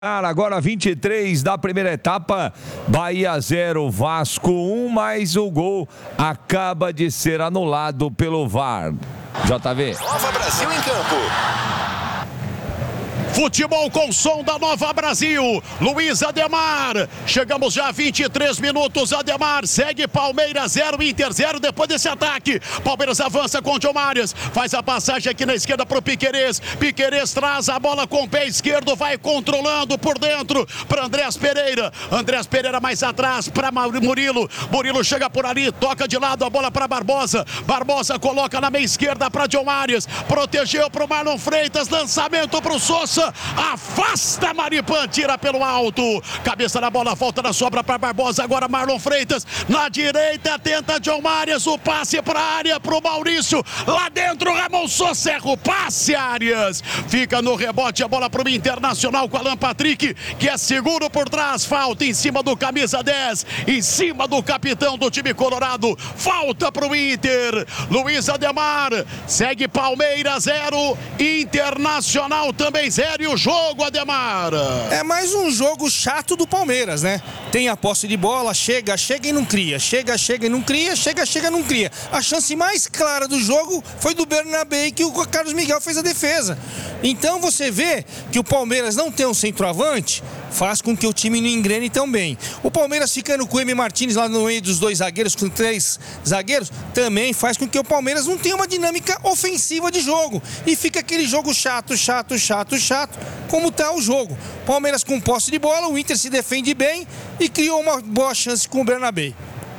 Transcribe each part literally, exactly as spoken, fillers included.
Agora vinte e três da primeira etapa, Bahia zero, Vasco um, mas o gol acaba de ser anulado pelo V A R. J V. Nova Brasil em campo. Futebol com som da Nova Brasil, Luiz Ademar, chegamos já a vinte e três minutos, Ademar segue Palmeiras zero, Inter zero, depois desse ataque, Palmeiras avança com o John Marius, faz a passagem aqui na esquerda para o Piquerez, Piquerez traz a bola com o pé esquerdo, vai controlando por dentro para Andrés Pereira, Andrés Pereira mais atrás para Murilo, Murilo chega por ali, toca de lado a bola para Barbosa, Barbosa coloca na meia esquerda para John Marius, protegeu para o Marlon Freitas, lançamento para o Sousa, afasta Maripan, tira pelo alto, cabeça na bola, volta na sobra para Barbosa, agora Marlon Freitas, na direita tenta John Marius, o passe para a área, para o Maurício, lá dentro Ramon Sousa erra o passe, Arias, fica no rebote, a bola para o Internacional com Alan Patrick, que é seguro por trás, falta em cima do camisa dez, em cima do capitão do time colorado, falta para o Inter, Luiz Ademar, segue Palmeiras zero, Internacional também zero, e o jogo, Ademar? É mais um jogo chato do Palmeiras, né? Tem a posse de bola, chega, chega e não cria, chega, chega e não cria, chega, chega e não cria. A chance mais clara do jogo foi do Bernabé, que o Carlos Miguel fez a defesa. Então você vê que o Palmeiras não tem um centroavante, faz com que o time não engrene tão bem. O Palmeiras ficando com o M. Martins lá no meio dos dois zagueiros, com três zagueiros, também faz com que o Palmeiras não tenha uma dinâmica ofensiva de jogo. E fica aquele jogo chato, chato, chato, chato, como está o jogo. Palmeiras com posse de bola, o Inter se defende bem e criou uma boa chance com o Bernabé.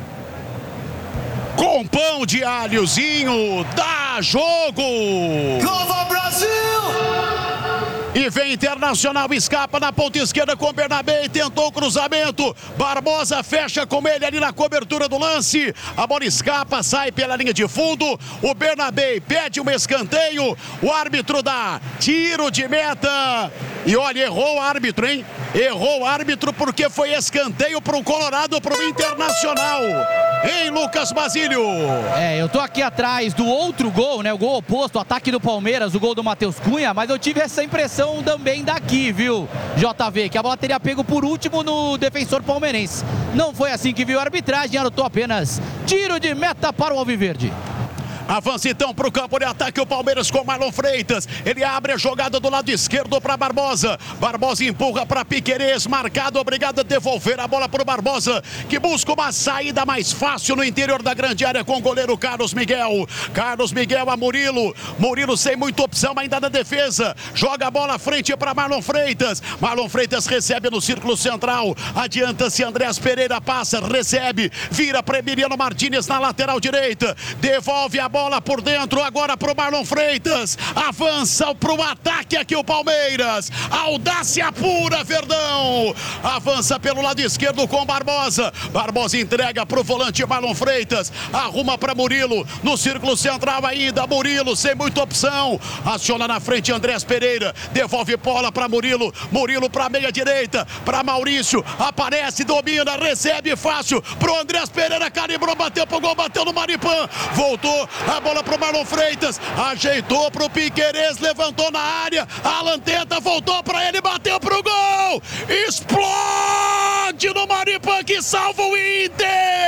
Com pão de alhozinho, dá jogo! Nova Brasil! E vem Internacional, escapa na ponta esquerda com o Bernabé, tentou o cruzamento, Barbosa fecha com ele ali na cobertura do lance, a bola escapa, sai pela linha de fundo, o Bernabé pede um escanteio, o árbitro dá tiro de meta, e olha, errou o árbitro, hein? Errou o árbitro porque foi escanteio para o Colorado, para o Internacional. Hein, Lucas Basílio? É, eu tô aqui atrás do outro gol, né? O gol oposto, o ataque do Palmeiras, o gol do Matheus Cunha, mas eu tive essa impressão também daqui, viu, J V? Que a bola teria pego por último no defensor palmeirense. Não foi assim que viu a arbitragem, anotou apenas tiro de meta para o Alviverde. Avança então para o campo de ataque o Palmeiras com Marlon Freitas. Ele abre a jogada do lado esquerdo para Barbosa. Barbosa empurra para Piquerez. Marcado, obrigado a devolver a bola para o Barbosa, que busca uma saída mais fácil no interior da grande área com o goleiro Carlos Miguel. Carlos Miguel a Murilo. Murilo sem muita opção ainda na defesa. Joga a bola à frente para Marlon Freitas. Marlon Freitas recebe no círculo central. Adianta-se Andrés Pereira, passa, recebe. Vira para Emiliano Martínez na lateral direita. Devolve a bola por dentro, agora para o Marlon Freitas, avança para o ataque aqui o Palmeiras, audácia pura, Verdão, avança pelo lado esquerdo com Barbosa, Barbosa entrega para o volante Marlon Freitas, arruma para Murilo, no círculo central ainda, Murilo sem muita opção, aciona na frente Andrés Pereira, devolve bola para Murilo, Murilo para a meia direita, para Maurício, aparece, domina, recebe fácil, para o Andrés Pereira, calibrou, bateu pro gol, bateu no Maripan, voltou, a bola para o Marlon Freitas, ajeitou para o Piquerez, levantou na área, Alan tenta, voltou para ele, bateu para o gol, explode no Maripan que salva o Inter,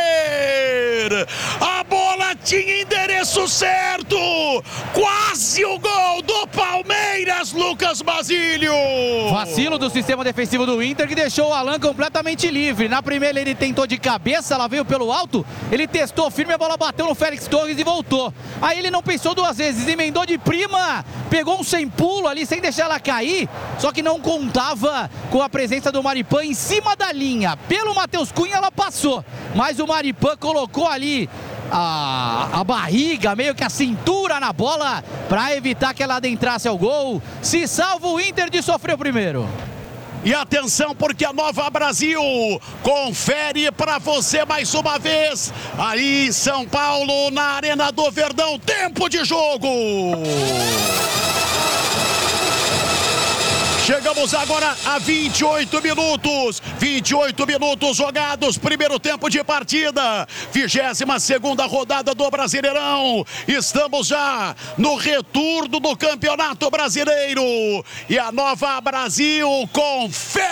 a bola tinha endereço certo, quase o gol do Palmeiras, Lucas Basílio. Vacilo do sistema defensivo do Inter que deixou o Alan completamente livre, na primeira ele tentou de cabeça, ela veio pelo alto, ele testou firme, a bola bateu no Félix Torres e voltou. Aí ele não pensou duas vezes, emendou de prima, pegou um sem pulo ali, sem deixar ela cair, só que não contava com a presença do Maripan em cima da linha. Pelo Matheus Cunha ela passou, mas o Maripan colocou ali a, a barriga, meio que a cintura na bola, para evitar que ela adentrasse ao gol. Se salva o Inter de sofrer o primeiro. E atenção, porque a Nova Brasil confere para você mais uma vez, aí em São Paulo, na Arena do Verdão, tempo de jogo. Chegamos agora a vinte e oito minutos. vinte e oito minutos jogados. Primeiro tempo de partida. vigésima segunda rodada do Brasileirão. Estamos já no retorno do Campeonato Brasileiro. E a Nova Brasil confere.